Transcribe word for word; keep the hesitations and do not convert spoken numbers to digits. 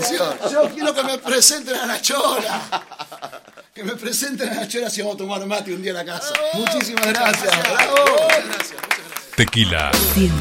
presentación. Yo quiero que me presenten a la Chola. Que me presenten a la Chola si vamos a tomar mate un día en la casa. Muchísimas gracias. Bravo. Muchas gracias. Tequila.